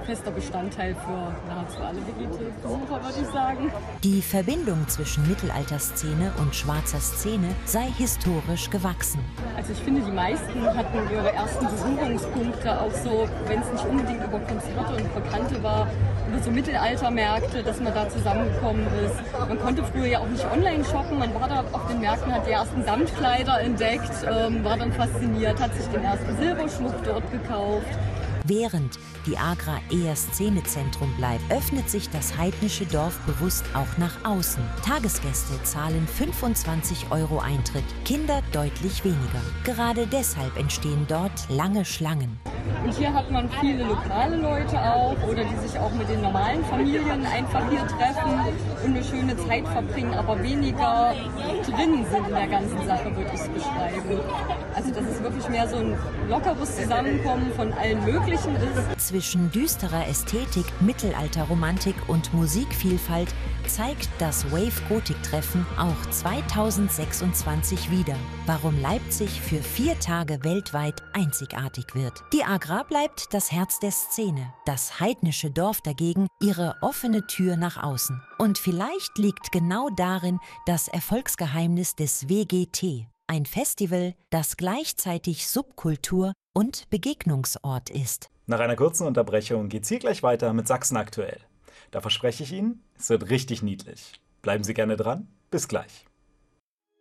fester Bestandteil für nahezu alle WGT-Besucher, würde ich sagen. Die Verbindung zwischen Mittelalterszene und schwarzer Szene sei historisch gewachsen. Also ich finde, die meisten hatten ihre ersten Berührungspunkte auch so, wenn es nicht unbedingt über Konzerte und Bekannte war, über so Mittelaltermärkte, dass man da zusammengekommen ist. Man konnte früher ja auch nicht online shoppen, man war da auf den Märkten, hat die ersten Samtkleider entdeckt, war dann fasziniert, hat sich den ersten Silberschmuck dort gekauft. Während die Agra eher Szenezentrum bleibt, öffnet sich das heidnische Dorf bewusst auch nach außen. Tagesgäste zahlen 25 € Eintritt, Kinder deutlich weniger. Gerade deshalb entstehen dort lange Schlangen. Und hier hat man viele lokale Leute auch oder die sich auch mit den normalen Familien einfach hier treffen und eine schöne Zeit verbringen, aber weniger drin sind in der ganzen Sache, würde ich es beschreiben. Also dass es wirklich mehr so ein lockeres Zusammenkommen von allen Möglichen ist. Zwischen düsterer Ästhetik, Mittelalterromantik und Musikvielfalt zeigt das Wave-Gotik-Treffen auch 2026 wieder, warum Leipzig für 4 Tage weltweit einzigartig wird. Die Agra bleibt das Herz der Szene, das heidnische Dorf dagegen ihre offene Tür nach außen. Und vielleicht liegt genau darin das Erfolgsgeheimnis des WGT. Ein Festival, das gleichzeitig Subkultur und Begegnungsort ist. Nach einer kurzen Unterbrechung geht's hier gleich weiter mit Sachsen aktuell. Da verspreche ich Ihnen, es wird richtig niedlich. Bleiben Sie gerne dran. Bis gleich.